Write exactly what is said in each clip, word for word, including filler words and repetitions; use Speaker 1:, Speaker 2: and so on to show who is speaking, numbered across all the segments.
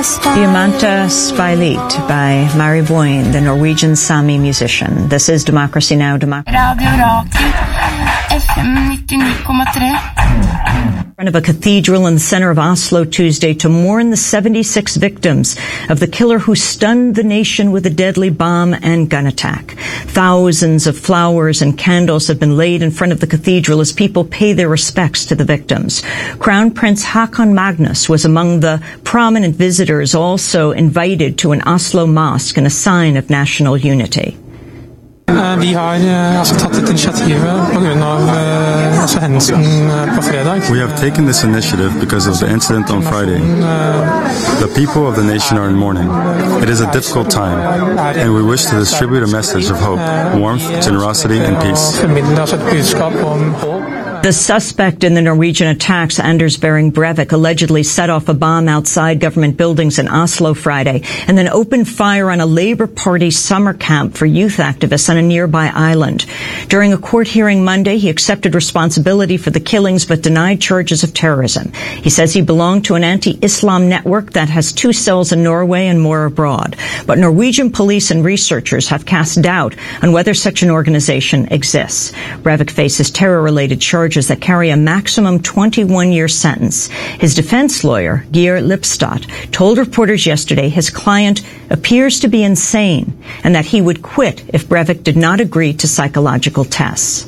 Speaker 1: Diamanta Speilit by Mari Boine, the Norwegian Sami musician. This is Democracy Now! Democracy.
Speaker 2: Radio Rakel, F M ninety-nine point three.
Speaker 1: In front of a cathedral in the center of Oslo Tuesday to mourn the seventy-six victims of the killer who stunned the nation with a deadly bomb and gun attack. Thousands of flowers and candles have been laid in front of the cathedral as people pay their respects to the victims. Crown Prince Haakon Magnus was among the prominent visitors also invited to an Oslo mosque in a sign of national unity.
Speaker 3: Vi har altså tatt et initiativet på grunn av altså hendelsen på fredag.
Speaker 4: We have taken this initiative because of the incident on Friday. The people of the nation are in mourning. It is a difficult time, and we wish to distribute a message of hope, warmth, generosity, and peace.
Speaker 1: The suspect in the Norwegian attacks, Anders Behring Breivik, allegedly set off a bomb outside government buildings in Oslo Friday and then opened fire on a Labour Party summer camp for youth activists on a nearby island. During a court hearing Monday, he accepted responsibility for the killings but denied charges of terrorism. He says he belonged to an anti-Islam network that has two cells in Norway and more abroad. But Norwegian police and researchers have cast doubt on whether such an organization exists. Breivik faces terror-related charges that carry a maximum twenty-one year sentence. His defense lawyer, Geir Lipstadt, told reporters yesterday his client appears to be insane and that he would quit if Breivik did not agree to psychological tests.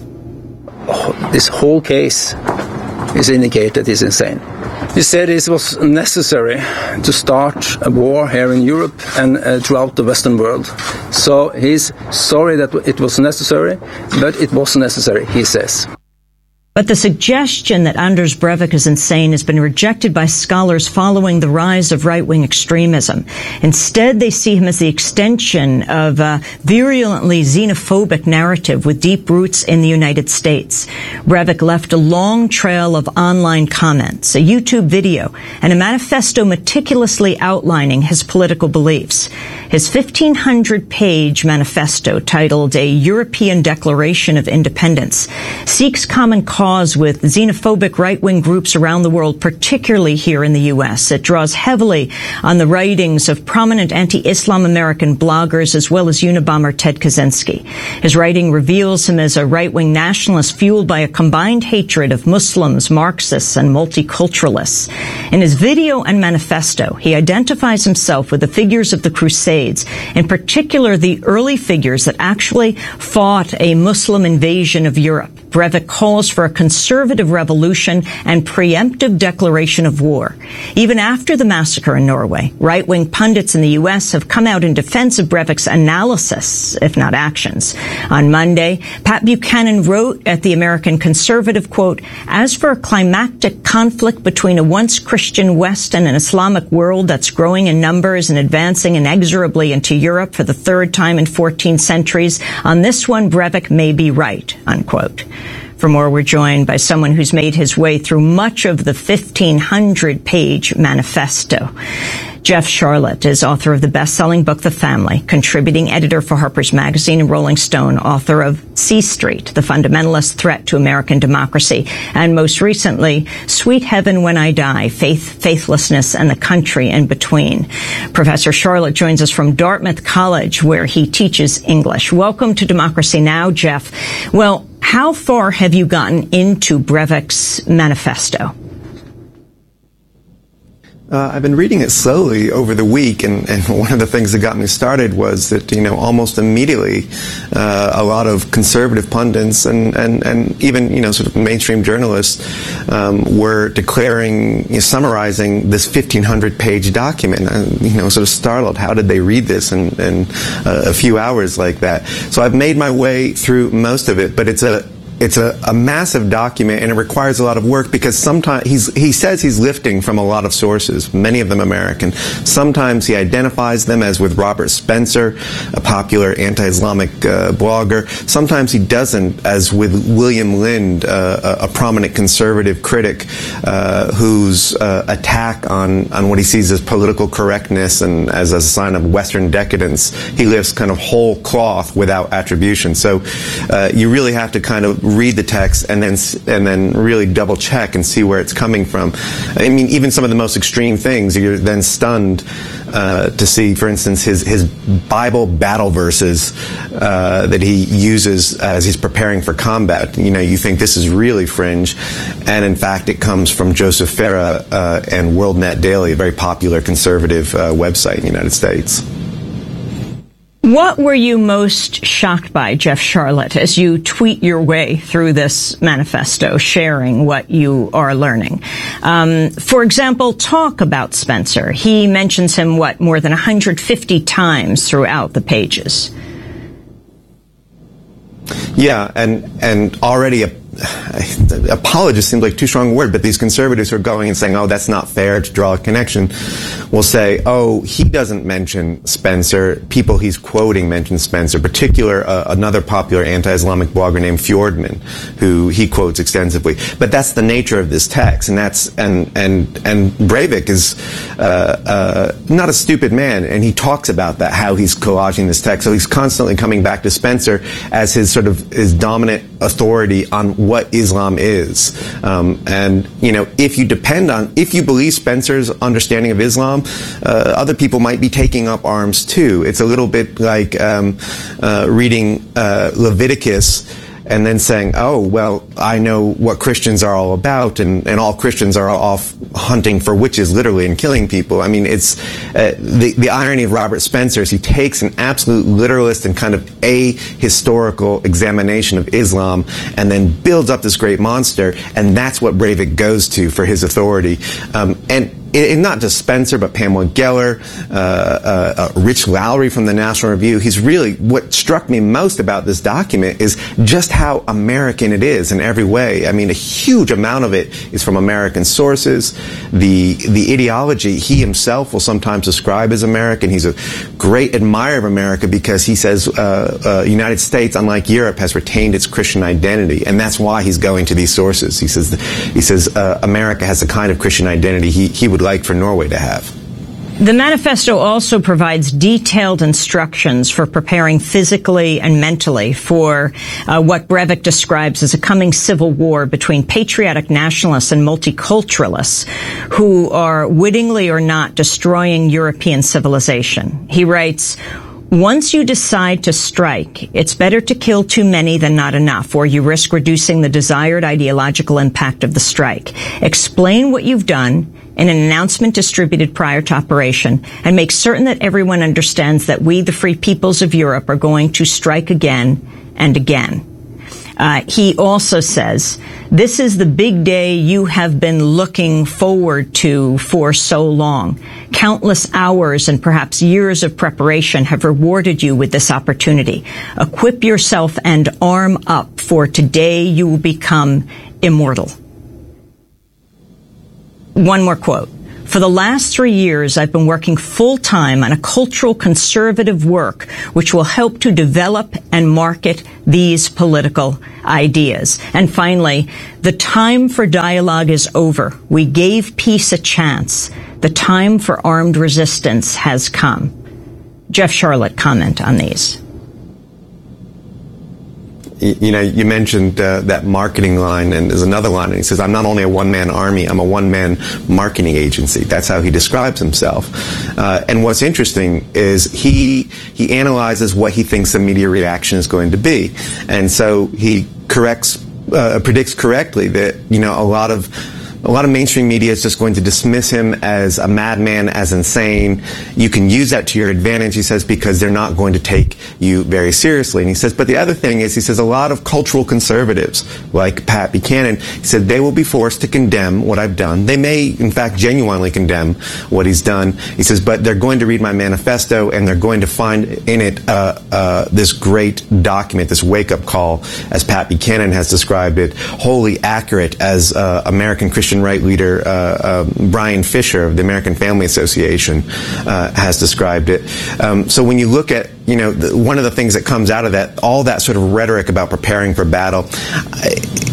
Speaker 5: This whole case is indicated he's insane. He said it was necessary to start a war here in Europe and uh, throughout the Western world. So he's sorry that it was necessary, but it was necessary, he says.
Speaker 1: But the suggestion that Anders Breivik is insane has been rejected by scholars following the rise of right-wing extremism. Instead, they see him as the extension of a virulently xenophobic narrative with deep roots in the United States. Breivik left a long trail of online comments, a YouTube video, and a manifesto meticulously outlining his political beliefs. His fifteen hundred page manifesto, titled A European Declaration of Independence, seeks common cause Cause with xenophobic right-wing groups around the world, particularly here in the U S. It draws heavily on the writings of prominent anti-Islam American bloggers as well as Unabomber Ted Kaczynski. His writing reveals him as a right-wing nationalist fueled by a combined hatred of Muslims, Marxists, and multiculturalists. In his video and manifesto, he identifies himself with the figures of the Crusades, in particular the early figures that actually fought a Muslim invasion of Europe. Breivik calls for a conservative revolution and preemptive declaration of war. Even after the massacre in Norway, right-wing pundits in the U S have come out in defense of Breivik's analysis, if not actions. On Monday, Pat Buchanan wrote at the American Conservative, quote, "As for a climactic conflict between a once Christian West and an Islamic world that's growing in numbers and advancing inexorably into Europe for the third time in fourteen centuries, on this one, Breivik may be right," unquote. For more, we're joined by someone who's made his way through much of the fifteen hundred page manifesto. Jeff Sharlet is author of the best-selling book, The Family, contributing editor for Harper's Magazine and Rolling Stone, author of C Street, The Fundamentalist Threat to American Democracy, and most recently, Sweet Heaven When I Die, Faith, Faithlessness, and the Country in Between. Professor Sharlet joins us from Dartmouth College, where he teaches English. Welcome to Democracy Now!, Jeff. Well, how far have you gotten into Breivik's manifesto?
Speaker 6: Uh, I've been reading it slowly over the week, and, and one of the things that got me started was that, you know, almost immediately uh, a lot of conservative pundits and, and, and even, you know, sort of mainstream journalists um, were declaring, you know, summarizing this fifteen hundred page document. And, you know, sort of startled, how did they read this in, in uh, a few hours like that? So I've made my way through most of it, but it's a It's a, a massive document, and it requires a lot of work because sometimes he's, he says he's lifting from a lot of sources, many of them American. Sometimes he identifies them as with Robert Spencer, a popular anti-Islamic uh, blogger. Sometimes he doesn't, as with William Lind, uh, a, a prominent conservative critic uh, whose uh, attack on, on what he sees as political correctness and as a sign of Western decadence, he lifts kind of whole cloth without attribution. So uh, you really have to kind of read the text and then and then really double check and see where it's coming from. I mean, even some of the most extreme things, you're then stunned uh, to see, for instance, his his Bible battle verses uh, that he uses as he's preparing for combat. You know, you think this is really fringe, and in fact, it comes from Joseph Farah uh, and WorldNet Daily, a very popular conservative uh, website in the United States.
Speaker 1: What were you most shocked by, Jeff Sharlet, as you tweet your way through this manifesto, sharing what you are learning? Um, for example, talk about Spencer. He mentions him, what, more than one hundred fifty times throughout the pages.
Speaker 6: Yeah, and and already a apologist seems like too strong a word, but these conservatives who are going and saying, oh, that's not fair to draw a connection, will say, oh, he doesn't mention Spencer. People he's quoting mention Spencer, particular uh, another popular anti-Islamic blogger named Fjordman, who he quotes extensively. But that's the nature of this text, and that's and and and Breivik is uh, uh, not a stupid man, and he talks about that, how he's collaging this text. So he's constantly coming back to Spencer as his sort of his dominant authority on what Islam is. Um, and, you know, if you depend on, if you believe Spencer's understanding of Islam, uh, other people might be taking up arms too. It's a little bit like um, uh, reading uh, Leviticus and then saying, oh, well, I know what Christians are all about, and, and all Christians are off hunting for witches, literally, and killing people. I mean, it's uh, the, the irony of Robert Spencer is he takes an absolute literalist and kind of ahistorical examination of Islam and then builds up this great monster, and that's what Breivik goes to for his authority. Um, and And not just Spencer, but Pamela Geller, uh, uh, uh, Rich Lowry from the National Review. He's really, what struck me most about this document is just how American it is in every way. I mean, a huge amount of it is from American sources. The the ideology he himself will sometimes describe as American. He's a great admirer of America because he says uh, uh, United States, unlike Europe, has retained its Christian identity, and that's why he's going to these sources. He says he says uh, America has a kind of Christian identity he he would like for Norway to have.
Speaker 1: The manifesto also provides detailed instructions for preparing physically and mentally for uh, what Breivik describes as a coming civil war between patriotic nationalists and multiculturalists who are wittingly or not destroying European civilization. He writes, once you decide to strike, it's better to kill too many than not enough, or you risk reducing the desired ideological impact of the strike. Explain what you've done in an announcement distributed prior to operation, and make certain that everyone understands that we, the free peoples of Europe, are going to strike again and again. Uh, he also says, this is the big day you have been looking forward to for so long. Countless hours and perhaps years of preparation have rewarded you with this opportunity. Equip yourself and arm up, for today you will become immortal. One more quote. For the last three years, I've been working full-time on a cultural conservative work which will help to develop and market these political ideas. And finally, the time for dialogue is over. We gave peace a chance. The time for armed resistance has come. Jeff Sharlet, comment on these.
Speaker 6: You know, you mentioned uh, that marketing line, and there's another line, and he says, I'm not only a one-man army, I'm a one-man marketing agency. That's how he describes himself. Uh, and what's interesting is he he analyzes what he thinks the media reaction is going to be. And so he corrects, uh, predicts correctly that, you know, a lot of A lot of mainstream media is just going to dismiss him as a madman, as insane. You can use that to your advantage, he says, because they're not going to take you very seriously. And he says, but the other thing is, he says, a lot of cultural conservatives, like Pat Buchanan, he said, they will be forced to condemn what I've done. They may, in fact, genuinely condemn what he's done. He says, but they're going to read my manifesto, and they're going to find in it uh, uh, this great document, this wake-up call, as Pat Buchanan has described it, wholly accurate as uh, American Christian right leader uh, uh, Brian Fisher of the American Family Association uh, has described it. Um, so when you look at, you know, the, one of the things that comes out of that, all that sort of rhetoric about preparing for battle, it's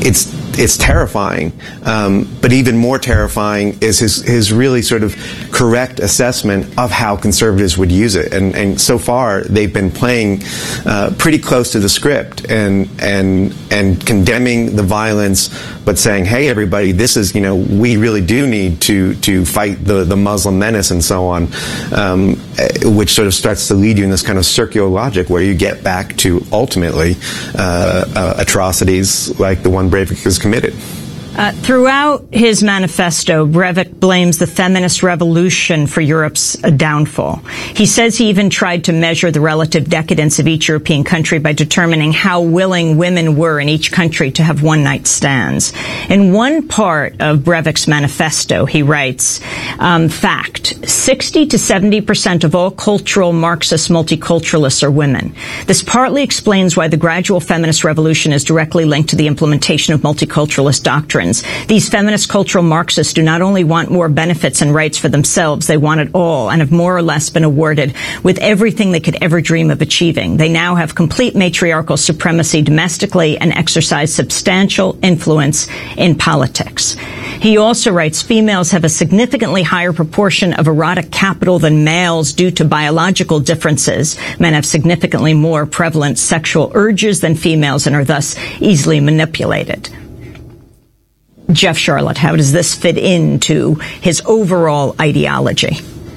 Speaker 6: it's terrifying. Um, but even more terrifying is his, his really sort of correct assessment of how conservatives would use it. And, and so far, they've been playing uh, pretty close to the script and, and, and condemning the violence, but saying, hey, everybody, this is, you know, we really do need to, to fight the, the Muslim menace and so on, um, which sort of starts to lead you in this kind of circular logic where you get back to ultimately uh, uh, atrocities like the one Breivik has committed.
Speaker 1: Uh, throughout his manifesto, Breivik blames the feminist revolution for Europe's uh, downfall. He says he even tried to measure the relative decadence of each European country by determining how willing women were in each country to have one-night stands. In one part of Breivik's manifesto, he writes, um, fact, sixty to seventy percent of all cultural Marxist multiculturalists are women. This partly explains why the gradual feminist revolution is directly linked to the implementation of multiculturalist doctrines. These feminist cultural Marxists do not only want more benefits and rights for themselves, they want it all and have more or less been awarded with everything they could ever dream of achieving. They now have complete matriarchal supremacy domestically and exercise substantial influence in politics. He also writes, females have a significantly higher proportion of erotic capital than males due to biological differences. Men have significantly more prevalent sexual urges than females and are thus easily manipulated. Jeff Sharlet, how does this fit into his overall ideology?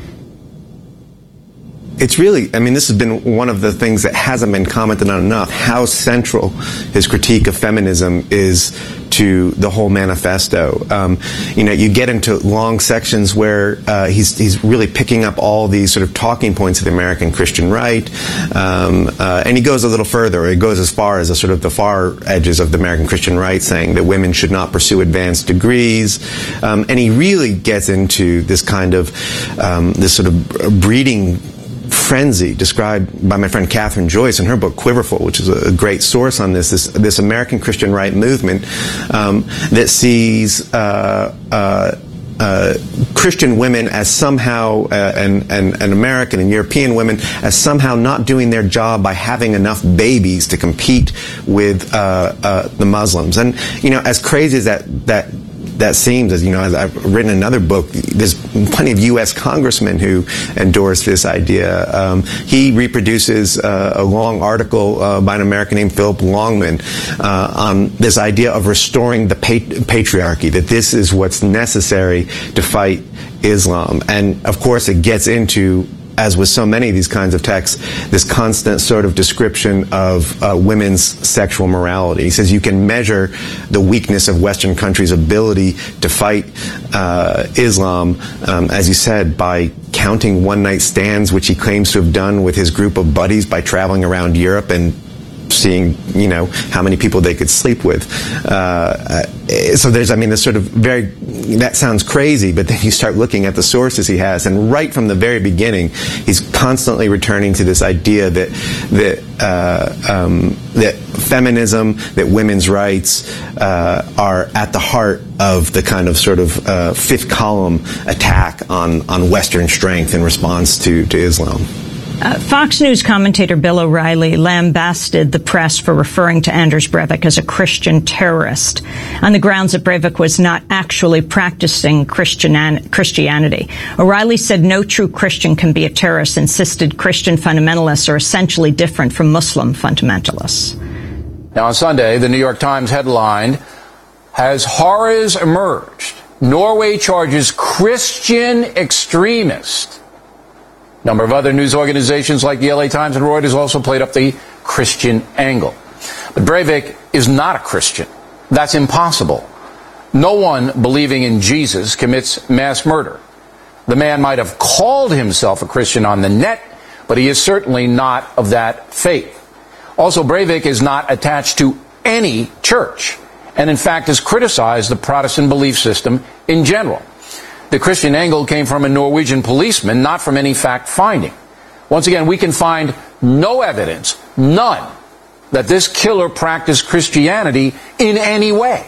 Speaker 6: It's really, I mean, this has been one of the things that hasn't been commented on enough, how central his critique of feminism is to the whole manifesto. Um, you know, you get into long sections where uh, he's he's really picking up all these sort of talking points of the American Christian right, um, uh, and he goes a little further. He goes as far as a sort of the far edges of the American Christian right, saying that women should not pursue advanced degrees, um, and he really gets into this kind of um, this sort of breeding frenzy described by my friend Catherine Joyce in her book Quiverful, which is a great source on this, this, this American Christian right movement um, that sees uh, uh, uh, Christian women as somehow, uh, and, and, and American and European women as somehow not doing their job by having enough babies to compete with uh, uh, the Muslims. And, you know, as crazy as that, that that seems, as you know, as I've written another book, there's plenty of U S congressmen who endorse this idea. Um, he reproduces uh, a long article uh, by an American named Philip Longman uh, on this idea of restoring the pat- patriarchy, that this is what's necessary to fight Islam. And, of course, it gets into, as with so many of these kinds of texts, this constant sort of description of uh, women's sexual morality. He says you can measure the weakness of Western countries' ability to fight uh, Islam, um, as you said, by counting one-night stands, which he claims to have done with his group of buddies by traveling around Europe and seeing, you know, how many people they could sleep with. Uh, so there's, I mean, this sort of very, that sounds crazy, but then you start looking at the sources he has, and right from the very beginning, he's constantly returning to this idea that that uh, um, that feminism, that women's rights uh, are at the heart of the kind of sort of uh, fifth column attack on on Western strength in response to to Islam.
Speaker 1: Uh, Fox News commentator Bill O'Reilly lambasted the press for referring to Anders Breivik as a Christian terrorist on the grounds that Breivik was not actually practicing Christian- Christianity. O'Reilly said no true Christian can be a terrorist, insisted Christian fundamentalists are essentially different from Muslim fundamentalists.
Speaker 7: Now, on Sunday, the New York Times headlined, "As horrors emerged, Norway charges Christian extremist." A number of other news organizations like the L A Times and Reuters also played up the Christian angle. But Breivik is not a Christian. That's impossible. No one believing in Jesus commits mass murder. The man might have called himself a Christian on the net, but he is certainly not of that faith. Also, Breivik is not attached to any church, and in fact has criticized the Protestant belief system in general. The Christian angle came from a Norwegian policeman, not from any fact-finding. Once again, we can find no evidence, none, that this killer practiced Christianity in any way.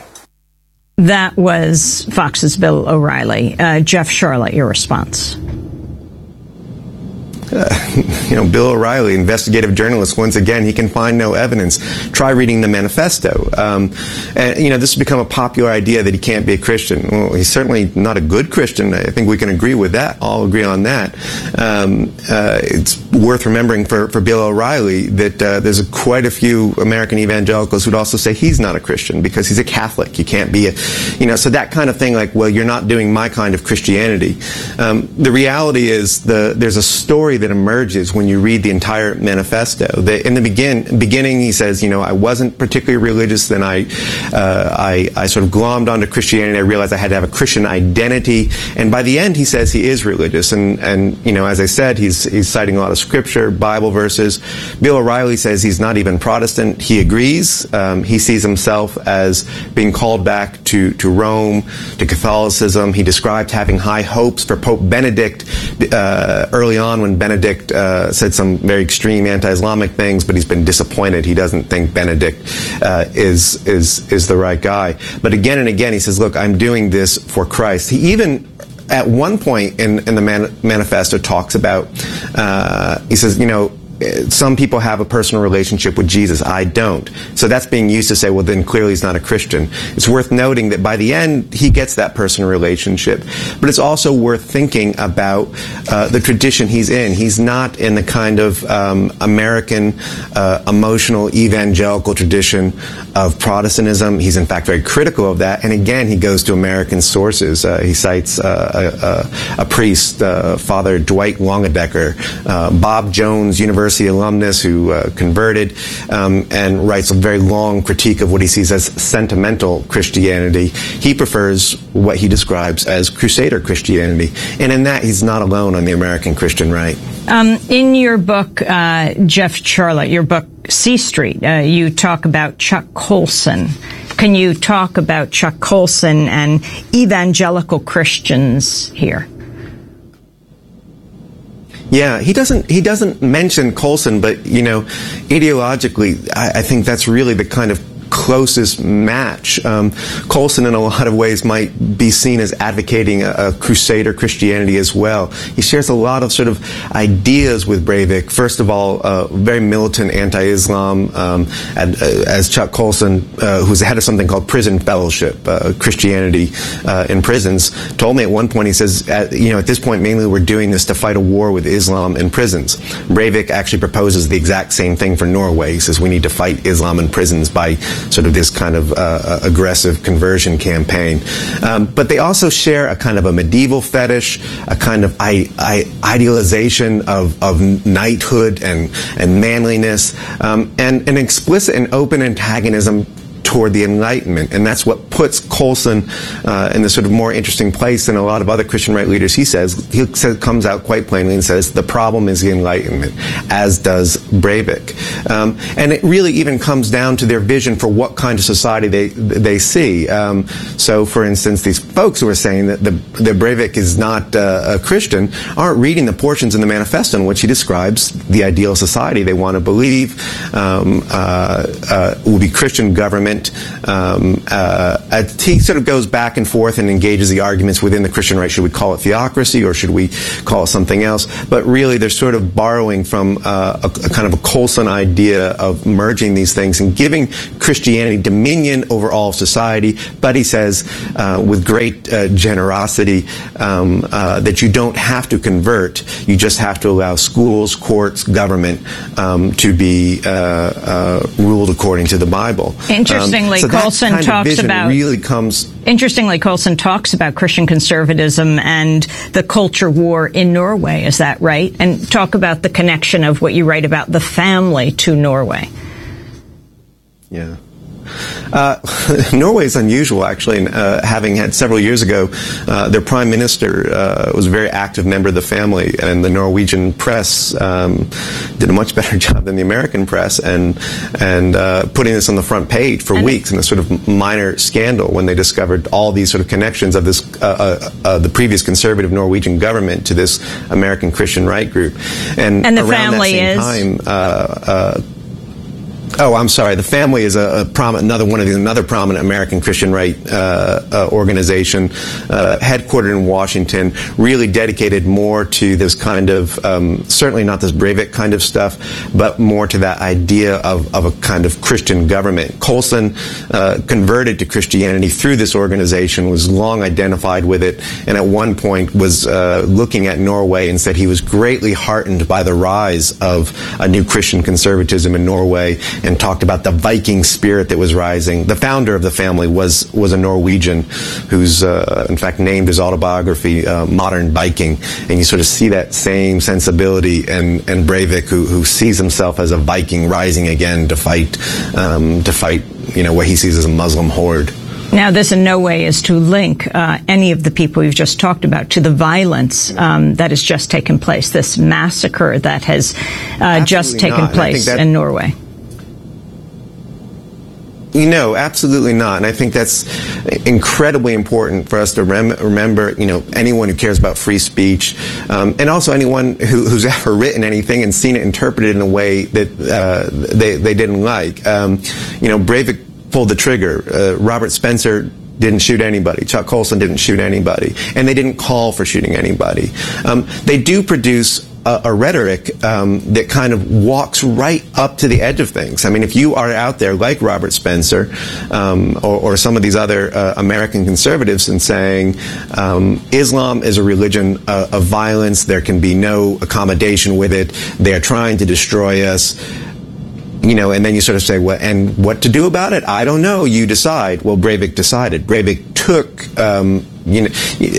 Speaker 1: That was Fox's Bill O'Reilly. Uh, Jeff Sharlet, your response.
Speaker 6: Uh, you know, Bill O'Reilly, investigative journalist, once again, he can find no evidence. Try reading the manifesto. Um, and, you know, this has become a popular idea that he can't be a Christian. Well, he's certainly not a good Christian. I think we can agree with that. All agree on that. Um, uh, it's worth remembering for, for Bill O'Reilly that uh, there's a, quite a few American evangelicals who'd also say he's not a Christian because he's a Catholic. You can't be a, you know, so that kind of thing, like, well, you're not doing my kind of Christianity. Um, the reality is the there's a story that emerges when you read the entire manifesto. The, in the begin, beginning, he says, you know, I wasn't particularly religious. Then I, uh, I, I sort of glommed onto Christianity. I realized I had to have a Christian identity. And by the end, he says he is religious. And, and you know, as I said, he's, he's citing a lot of scripture, Bible verses. Bill O'Reilly says he's not even Protestant. He agrees. Um, he sees himself as being called back to, to Rome, to Catholicism. He described having high hopes for Pope Benedict uh, early on when Benedict uh, said some very extreme anti-Islamic things, but he's been disappointed. He doesn't think Benedict uh, is is is the right guy. But again and again, he says, "Look, I'm doing this for Christ." He even, at one point in in the man- manifesto, talks about. Uh, he says, "You know, some people have a personal relationship with Jesus. I don't." So that's being used to say, well, then clearly he's not a Christian. It's worth noting that by the end, he gets that personal relationship. But it's also worth thinking about uh, the tradition he's in. He's not in the kind of um, American uh, emotional evangelical tradition of Protestantism. He's in fact very critical of that. And again, he goes to American sources. Uh, he cites uh, a, a, a priest, uh, Father Dwight Longedecker, uh, Bob Jones, University alumnus who uh, converted, um, and writes a very long critique of what he sees as sentimental Christianity. He prefers what he describes as Crusader Christianity. And in that, he's not alone on the American Christian right.
Speaker 1: Um, in your book, uh, Jeff Charlotte, your book, C Street, uh, you talk about Chuck Colson. Can you talk about Chuck Colson and evangelical Christians here?
Speaker 6: Yeah, he doesn't he doesn't mention Colson, but, you know, ideologically, I, I think that's really the kind of closest match. Um, Colson, in a lot of ways, might be seen as advocating a, a Crusader Christianity as well. He shares a lot of sort of ideas with Breivik. First of all, uh, very militant anti-Islam, um, and, uh, as Chuck Colson, uh, who's the head of something called Prison Fellowship, uh, Christianity uh, in prisons, told me at one point, he says, at, you know, at this point, mainly we're doing this to fight a war with Islam in prisons. Breivik actually proposes the exact same thing for Norway. He says we need to fight Islam in prisons by sort of this kind of uh, aggressive conversion campaign. Um, but they also share a kind of a medieval fetish, a kind of I, I, idealization of, of knighthood and, and manliness, um, and an explicit and open antagonism toward the Enlightenment. And that's what puts Colson uh, in this sort of more interesting place than a lot of other Christian right leaders. He says, he says, comes out quite plainly and says, the problem is the Enlightenment, as does Breivik. Um, and it really even comes down to their vision for what kind of society they they see. Um, so, for instance, these folks who are saying that the, the Breivik is not uh, a Christian aren't reading the portions in the manifesto in which he describes the ideal society they want to believe um, uh, uh, will be Christian government. Um, uh, he sort of goes back and forth and engages the arguments within the Christian right. Should we call it theocracy or should we call it something else? But really, they're sort of borrowing from uh, a, a kind of a Colson idea of merging these things and giving Christianity dominion over all of society. But he says, uh, with great uh, generosity, um, uh, that you don't have to convert. You just have to allow schools, courts, government um, to be uh, uh, ruled according to the Bible.
Speaker 1: Interestingly,
Speaker 6: um, so
Speaker 1: Colson
Speaker 6: that kind
Speaker 1: talks
Speaker 6: of vision
Speaker 1: about
Speaker 6: really comes.
Speaker 1: Interestingly, Colson talks about Christian conservatism and the culture war in Norway. Is that right? And talk about the connection of what you write about the family to Norway.
Speaker 6: Yeah. Uh, Norway is unusual, actually, in, uh, having had several years ago, uh, their prime minister uh, was a very active member of the family, and the Norwegian press um, did a much better job than the American press, and and uh, putting this on the front page for and weeks in a sort of minor scandal when they discovered all these sort of connections of this uh, uh, uh, the previous conservative Norwegian government to this American Christian right group, and,
Speaker 1: and the
Speaker 6: around
Speaker 1: family
Speaker 6: that same
Speaker 1: is
Speaker 6: time. Uh, uh, Oh, I'm sorry. The Family is a, a prom- another one of the another prominent American Christian right uh, uh, organization, uh, headquartered in Washington, really dedicated more to this kind of um, certainly not this Breivik kind of stuff, but more to that idea of, of a kind of Christian government. Colson uh, converted to Christianity through this organization, was long identified with it, and at one point was uh, looking at Norway and said he was greatly heartened by the rise of a new Christian conservatism in Norway, and talked about the Viking spirit that was rising. The founder of the Family was was a Norwegian who's, uh, in fact, named his autobiography uh, Modern Viking. And you sort of see that same sensibility in, in Breivik, who, who sees himself as a Viking rising again to fight, um, to fight, you know, what he sees as a Muslim horde.
Speaker 1: Now, this in no way is to link uh, any of the people we've just talked about to the violence um, that has just taken place, this massacre that has uh, just taken
Speaker 6: not.
Speaker 1: place in Norway.
Speaker 6: You know, absolutely not. And I think that's incredibly important for us to rem- remember, you know, anyone who cares about free speech, um, and also anyone who, who's ever written anything and seen it interpreted in a way that uh, they, they didn't like. Um, you know, Breivik pulled the trigger. Uh, Robert Spencer didn't shoot anybody. Chuck Colson didn't shoot anybody. And they didn't call for shooting anybody. Um, they do produce a, a rhetoric um, that kind of walks right up to the edge of things. I mean, if you are out there like Robert Spencer um, or, or some of these other uh, American conservatives and saying um, Islam is a religion uh, of violence, there can be no accommodation with it, they're trying to destroy us, you know, and then you sort of say, well, and what to do about it? I don't know. You decide. Well, Breivik decided. Breivik took, um, you know,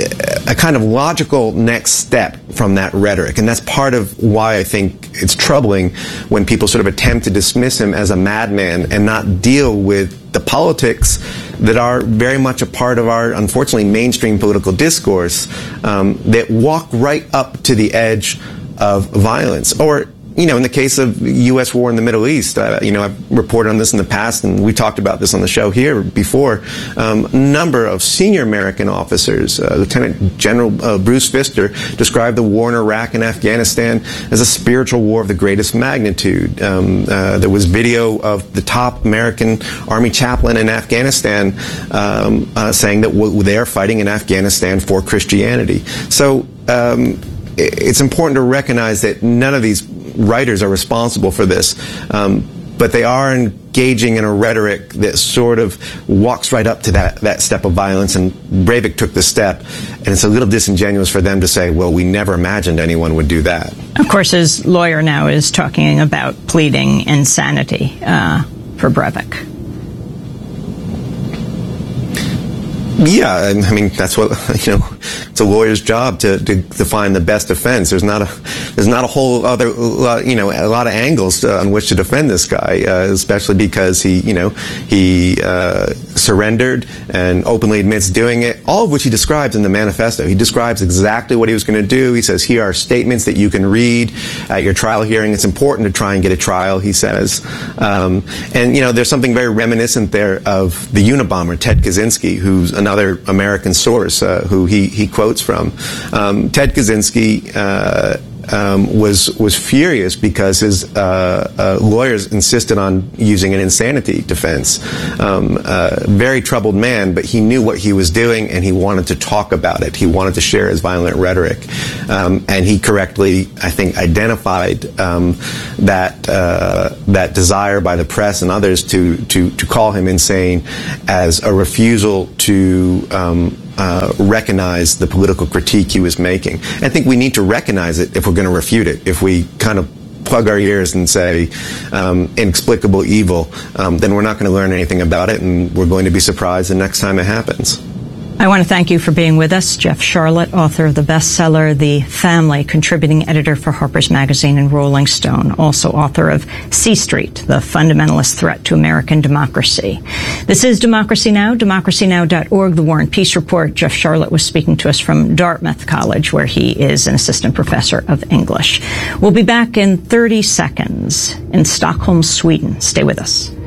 Speaker 6: a kind of logical next step from that rhetoric. And that's part of why I think it's troubling when people sort of attempt to dismiss him as a madman and not deal with the politics that are very much a part of our, unfortunately, mainstream political discourse, um, that walk right up to the edge of violence. Or, you know, in the case of U S war in the Middle East, uh, you know, I've reported on this in the past, and we talked about this on the show here before. Um, a number of senior American officers, uh, Lieutenant General uh, Bruce Pfister, described the war in Iraq and Afghanistan as a spiritual war of the greatest magnitude. Um, uh, there was video of the top American Army chaplain in Afghanistan um, uh, saying that w- they are fighting in Afghanistan for Christianity. So um, it's important to recognize that none of these writers are responsible for this, um, but they are engaging in a rhetoric that sort of walks right up to that, that step of violence, and Breivik took the step, and it's a little disingenuous for them to say, well, we never imagined anyone would do that.
Speaker 1: Of course, his lawyer now is talking about pleading insanity uh, for Breivik.
Speaker 6: Yeah, I mean, that's what, you know, it's a lawyer's job to, to, to find the best defense. There's not a, there's not a whole other, you know, a lot of angles uh, on which to defend this guy, uh, especially because he, you know, he uh, surrendered and openly admits doing it, all of which he describes in the manifesto. He describes exactly what he was going to do. He says, here are statements that you can read at your trial hearing. It's important to try and get a trial, he says. Um, and, you know, there's something very reminiscent there of the Unabomber, Ted Kaczynski, who's an another American source uh, who he, he quotes from. Um, Ted Kaczynski uh, um, was was furious because his uh, uh, lawyers insisted on using an insanity defense. Um, uh, very troubled man, but he knew what he was doing, and he wanted to talk about it. He wanted to share his violent rhetoric, um, and he correctly, I think, identified um, that uh, that desire by the press and others to to to call him insane as a refusal to um, uh, recognize the political critique he was making. I think we need to recognize it if we're going to refute it. If we kind of plug our ears and say um, inexplicable evil, um, then we're not going to learn anything about it, and we're going to be surprised the next time it happens.
Speaker 1: I want to thank you for being with us. Jeff Sharlet, author of the bestseller The Family, contributing editor for Harper's Magazine and Rolling Stone, also author of C Street, The Fundamentalist Threat to American Democracy. This is Democracy Now!, democracy now dot org, The War and Peace Report. Jeff Sharlet was speaking to us from Dartmouth College, where he is an assistant professor of English. We'll be back in thirty seconds in Stockholm, Sweden. Stay with us.